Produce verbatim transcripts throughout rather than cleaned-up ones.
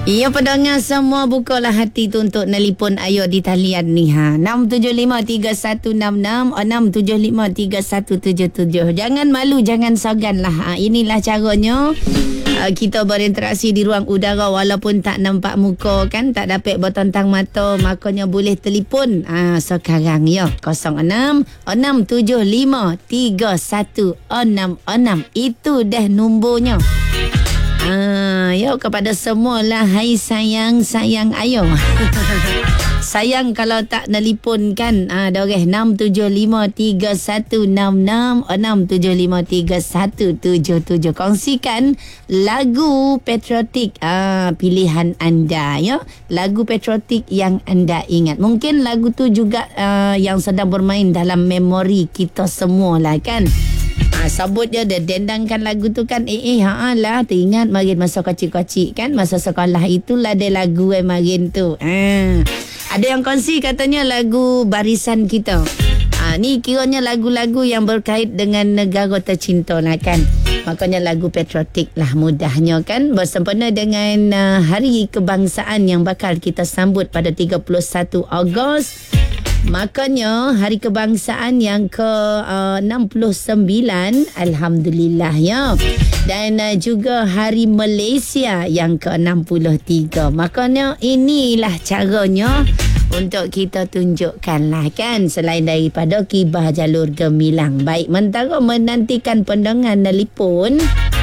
Ya, pendengar semua, bukalah hati tu untuk nelipon Ayo di talian ni ha. enam tujuh lima tiga satu enam enam enam tujuh lima tiga satu tujuh tujuh. Jangan malu, jangan segan lah. Ha, inilah caranya uh, kita berinteraksi di ruang udara walaupun tak nampak muka kan, tak dapat bertentang mata, makanya boleh telefon ha, sekarang ya. kosong enam enam tujuh lima tiga satu enam enam. Itu dah numbernya. Ah, ya, kepada semualah, hai sayang, sayang Ayo. Sayang kalau tak nelipon kan. Ah, doreh enam tujuh lima tiga satu enam enam enam tujuh lima tiga satu tujuh tujuh. Kongsikan lagu patriotik ah, pilihan anda ya. Lagu patriotik yang anda ingat. Mungkin lagu tu juga ah, yang sedang bermain dalam memori kita semua lah kan. Ha, sabut je dia dendangkan lagu tu kan. Eh eh haa lah, teringat marin masa kecil-kecil kan, masa sekolah itulah dia lagu yang marin tu. Ha, ada yang kongsi katanya lagu barisan kita. Ha, ni kiranya lagu-lagu yang berkait dengan negara tercinta lah kan. Makanya lagu patriotik lah mudahnya kan. Bersempena dengan uh, Hari Kebangsaan yang bakal kita sambut pada tiga puluh satu Ogos. Makanya Hari Kebangsaan yang ke uh, enam puluh sembilan, Alhamdulillah ya. Dan uh, juga Hari Malaysia yang ke enam puluh tiga. Makanya inilah caranya untuk kita tunjukkan lah kan. Selain daripada kibah jalur gemilang. Baik, mentara menantikan pendengar nelipon,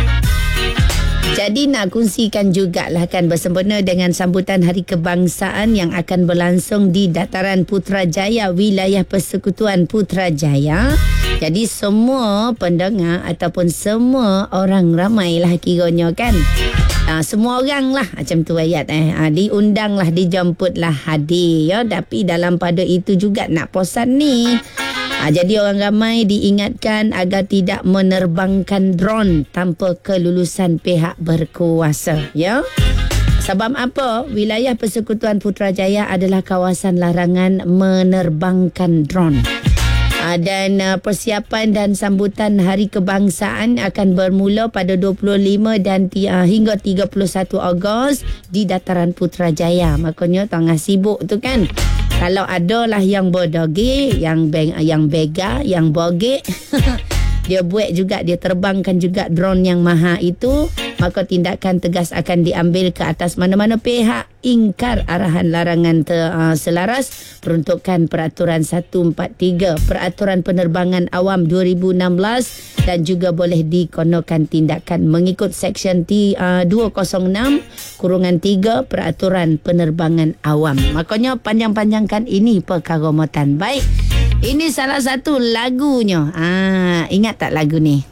jadi nak kongsikan jugalah kan bersempena dengan sambutan Hari Kebangsaan yang akan berlangsung di Dataran Putrajaya, wilayah Persekutuan Putrajaya. Jadi semua pendengar ataupun semua orang ramailah kiranya kan. Ha, semua orang lah macam tu ayat eh. Ha, diundang lah, dijemput lah hadir ya. Tapi dalam pada itu juga nak posan ni. Ha, jadi orang ramai diingatkan agar tidak menerbangkan drone tanpa kelulusan pihak berkuasa ya. Sebab apa? Wilayah Persekutuan Putrajaya adalah kawasan larangan menerbangkan drone. Ha, dan uh, persiapan dan sambutan Hari Kebangsaan akan bermula pada dua puluh lima dan uh, hingga tiga puluh satu Ogos di Dataran Putrajaya. Makanya tengah sibuk tu kan. Kalau ada lah yang berdoge, yang beng, yang bega, yang bogek, dia buat juga, dia terbangkan juga drone yang mahal itu, maka tindakan tegas akan diambil ke atas mana-mana pihak ingkar arahan larangan terselaras uh, peruntukan Peraturan seratus empat puluh tiga Peraturan Penerbangan Awam dua ribu enam belas dan juga boleh dikonokan tindakan mengikut Seksyen T, uh, dua kosong enam kurungan tiga Peraturan Penerbangan Awam. Makanya panjang-panjangkan ini perkara motan. Baik, ini salah satu lagunya. Ah, ingat tak lagu ni?